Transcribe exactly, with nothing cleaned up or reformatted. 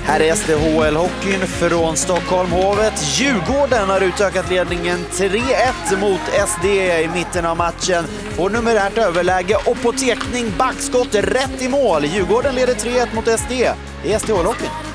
Här är S D H L-hockeyn från Stockholmhovet. Djurgården har utökat ledningen tre ett mot S D i mitten av matchen. Får numerärt överläge och på tekning backskott rätt i mål. Djurgården leder tre ett mot S D i S D H L-hockeyn.